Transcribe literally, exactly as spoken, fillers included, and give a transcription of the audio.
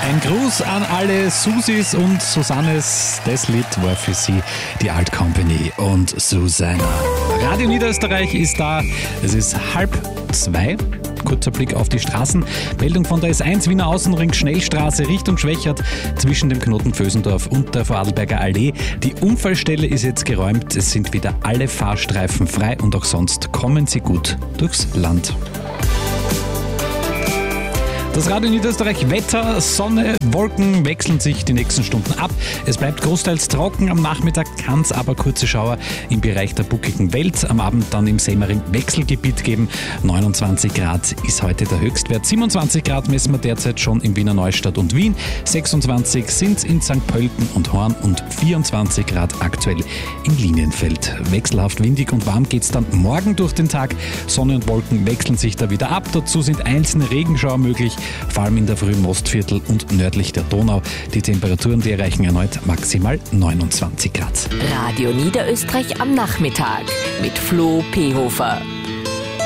Ein Gruß an alle Susis und Susannes. Das Lied war für sie die Alt Company und Susanna. Radio Niederösterreich ist da. Es ist halb zwei. Kurzer Blick auf die Straßen. Meldung von der S eins Wiener Außenring Schnellstraße Richtung Schwächert zwischen dem Knoten Vösendorf und der Vorarlberger Allee. Die Unfallstelle ist jetzt geräumt. Es sind wieder alle Fahrstreifen frei und auch sonst kommen Sie gut durchs Land. Das Radio Niederösterreich Wetter, Sonne, Wolken wechseln sich die nächsten Stunden ab. Es bleibt großteils trocken, am Nachmittag kann es aber kurze Schauer im Bereich der buckigen Welt, am Abend dann im Semmering-Wechselgebiet geben. neunundzwanzig Grad ist heute der Höchstwert, siebenundzwanzig Grad messen wir derzeit schon in Wiener Neustadt und Wien, sechsundzwanzig sind es in Sankt Pölten und Horn und vierundzwanzig Grad aktuell in Linienfeld. Wechselhaft windig und warm geht es dann morgen durch den Tag. Sonne und Wolken wechseln sich da wieder ab, dazu sind einzelne Regenschauer möglich, vor allem in der frühen Mostviertel und nördlich der Donau. Die Temperaturen, die erreichen erneut maximal neunundzwanzig Grad. Radio Niederösterreich am Nachmittag mit Flo Pehofer.